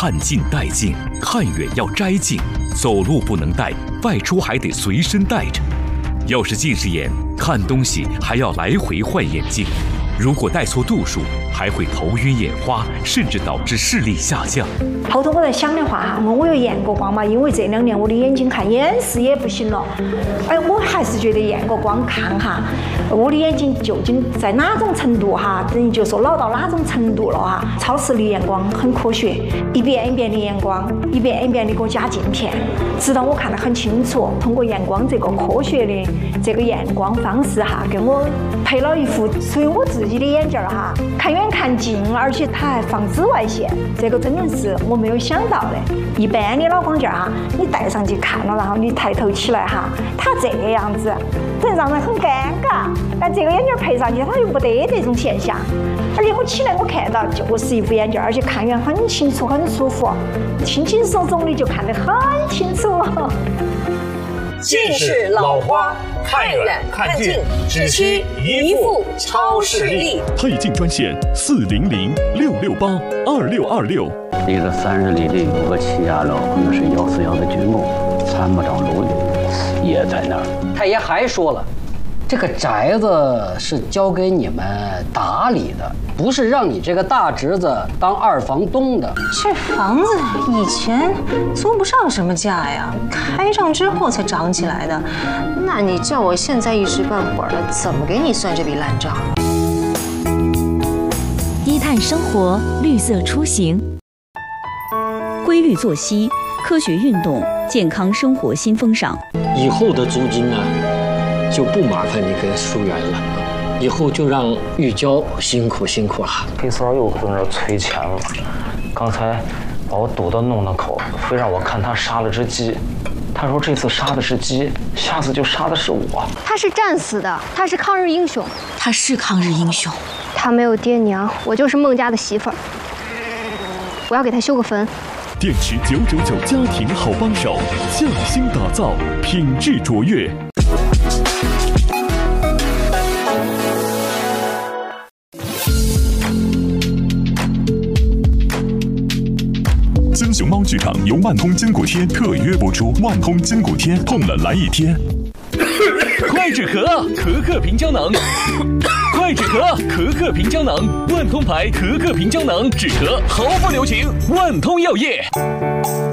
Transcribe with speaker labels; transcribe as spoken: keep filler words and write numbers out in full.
Speaker 1: 看近带近，看远要摘近，走路不能带，外出还得随身带着。要是近视眼，看东西还要来回换眼镜。如果戴错度数，还会头晕眼花，甚至导致视力下降。
Speaker 2: 后头我在想的话哈，我有验过光嘛，因为这两年我的眼睛看眼视也不行了，哎，我还是觉得验过光看哈，我的眼睛究竟在哪种程度哈，等于就说老到哪种程度了哈。超视力验光很科学，一遍一遍的验光，一遍一遍的给我加镜片，直到我看得很清楚。通过验光这个科学的这个验光方式哈，给我配了一副属于我自己的眼镜哈，看远看近，而且它还防紫外线，这个真的是我没有想到的。一般的老光镜哈，你戴上去看了，然后你抬头起来哈，它这个样子，真让人很尴尬。但这个眼镜配上去，它又不得这种现象。而且我起来我看到就是一副眼镜，而且看远很清楚，很舒服，轻轻松松的就看得很清楚。
Speaker 3: 近视老花，看远看近，只需一副超视力。
Speaker 1: 配镜专线四零零六六八二六二六。
Speaker 4: 离了三十里地有个齐家楼，那是姚四瑶的军墓，参谋长卢云也在那儿。
Speaker 5: 太爷还说了，这个宅子是交给你们打理的，不是让你这个大侄子当二房东的。
Speaker 6: 这房子以前租不上什么价呀，开张之后才涨起来的。那你叫我现在一时半会儿的，怎么给你算这笔烂账？
Speaker 7: 低碳生活，绿色出行，规律作息，科学运动，健康生活新风尚。
Speaker 8: 以后的租金呢，就不麻烦你跟疏远了，以后就让玉娇辛苦辛苦了。
Speaker 9: 黑嫂又在那儿催钱了，刚才把我堵到弄堂口，非让我看他杀了只鸡。他说这次杀的是鸡，下次就杀的是我。
Speaker 10: 他是战死的，他是抗日英雄，
Speaker 7: 他是抗日英雄。
Speaker 10: 他没有爹娘，我就是孟家的媳妇儿，我要给他修个坟。
Speaker 1: 电池九九九家庭好帮手，匠心打造，品质卓越。金熊猫剧场由万通筋骨贴特约播出，万通筋骨贴，痛了来一贴。
Speaker 11: 快止咳，咳咳平胶囊。快止咳，咳咳平胶囊，万通牌咳咳平胶囊，止咳毫不留情，万通药业。